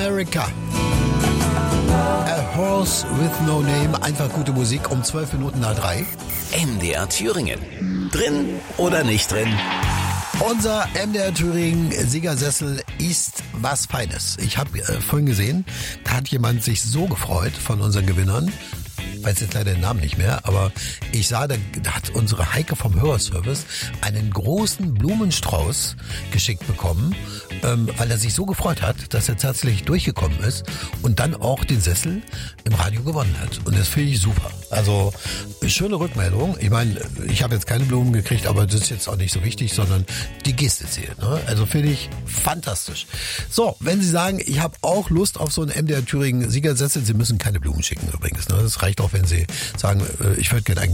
America. A Horse with No Name. Einfach gute Musik um 3:12. MDR Thüringen. Drin oder nicht drin? Unser MDR Thüringen Siegersessel ist was Feines. Ich habe vorhin gesehen, da hat jemand sich so gefreut von unseren Gewinnern. Ich weiß jetzt leider den Namen nicht mehr, aber ich sah, da hat unsere Heike vom Hörerservice einen großen Blumenstrauß geschickt bekommen, weil er sich so gefreut hat, dass er tatsächlich durchgekommen ist und dann auch den Sessel im Radio gewonnen hat. Und das finde ich super. Also schöne Rückmeldung. Ich meine, ich habe jetzt keine Blumen gekriegt, aber das ist jetzt auch nicht so wichtig, sondern die Geste zählt. Ne? Also finde ich fantastisch. So, wenn Sie sagen, ich habe auch Lust auf so einen MDR Thüringen Siegersessel, Sie müssen keine Blumen schicken übrigens. Ne? Das reicht auch, wenn Sie sagen, ich würde gerne